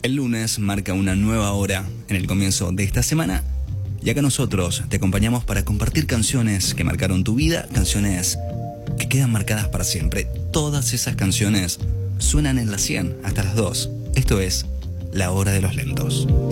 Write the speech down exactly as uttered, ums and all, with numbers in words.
El lunes marca una nueva hora en el comienzo de esta semana y acá nosotros te acompañamos para compartir canciones que marcaron tu vida, canciones que quedan marcadas para siempre. Todas esas canciones suenan en las cien hasta las dos. Esto es La Hora de los Lentos.